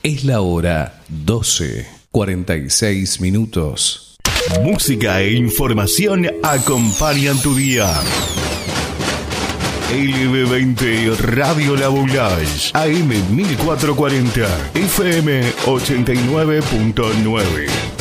Es la hora 12:46. Música e información acompañan tu día. LB20 Radio La Boulage, AM 1440, FM 89.9.